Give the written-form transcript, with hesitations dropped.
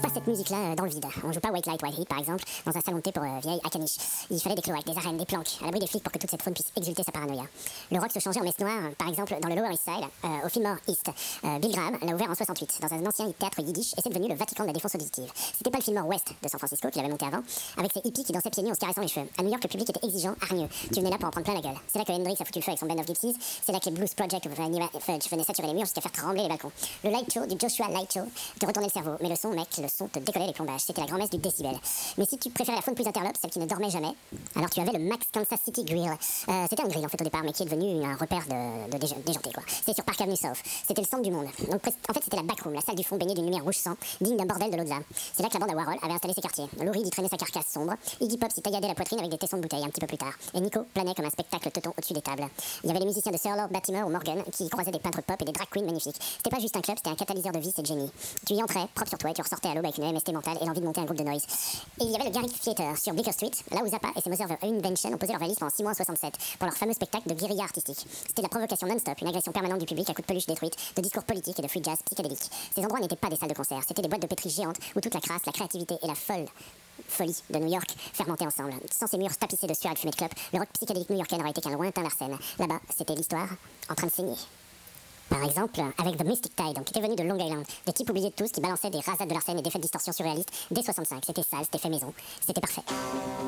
pas cette musique-là dans le vide. On joue pas White Light, White Heat par exemple, dans un salon de thé pour vieilles à caniche. Il fallait des cloaques, des arènes, des planques, à l'abri des flics pour que toute cette faune puisse exulter sa paranoïa. Le rock se changeait en messe noire, par exemple dans le Lower East Side, au Fillmore East. Bill Graham l'a ouvert en 68, dans un ancien théâtre yiddish, et c'est devenu le Vatican de la défense auditive. C'était pas le Fillmore West de San Francisco qu'il avait monté avant, avec ses hippies qui dansaient pieds nus en se caressant les cheveux. À New York, le public était exigeant, hargneux. Tu venais là pour en prendre plein la gueule. C'est là que Hendrix a foutu le feu avec son Band of Gypsies, c'est là que les Blues Project Fudge venaient saturer les murs jusqu'à faire trembler les balcons. Le Light Show, du Joshua Light Show, te retournait le cerveau, mais le son, mec, le son te décollait les plombages. C'était la grand-messe du décibel. Mais si tu préférais la faune plus interlope, celle qui ne dormait jamais, alors tu avais le Max Kansas City Grill. C'était un grill en fait au départ, mais qui est devenu un repère de déjanté quoi. C'était sur Park Avenue South. C'était le centre du monde. Donc en fait c'était la backroom, la salle du fond baignée d'une lumière rouge sang, digne d'un bordel de l'au-delà. C'est là que la bande à Warhol avait installé ses quartiers. Lou Reed y traînait sa carcasse sombre. Iggy Pop s'y tailladait la poitrine avec des tessons de bouteille un petit peu plus tard. Et Nico planait comme un spectacle teuton au-dessus des tables. Il y avait les musiciens de Sir Lord Baltimore ou Morgan qui croisaient des peintres pop et des drag queens magnifiques. C'était pas juste un club, c'était un catalyseur de vice et de génie. Tu y entrais, propre sur toi, et tu ressortais à l'aube avec une MST mentale et l'envie de monter un groupe de noise. Et il y avait le Garrick Theatre sur Bleecker Street, là où Zappa et ses Mother Invention ont posé leur valise pendant 6 mois en 67 pour leur fameux spectacle de guérilla artistique. C'était de la provocation non-stop, une agression permanente du public à coups de peluche détruite, de discours politiques et de free jazz psychédélique. Ces endroits n'étaient pas des salles de concert, c'était des boîtes de pétri géantes où toute la crasse, la créativité et la folie de New York fermentaient ensemble. Sans ces murs tapissés de sueur et de fumée de clope, le rock psychédélique new-yorkais n'aurait été qu'un lointain Larsen. Là-bas, c'était l'histoire en train de saigner. Par exemple, avec The Mystic Tide, qui était venu de Long Island, des types oubliés de tous qui balançaient des rasades de Larsen et des faits de distorsion surréalistes dès 65. C'était sale, c'était fait maison, c'était parfait.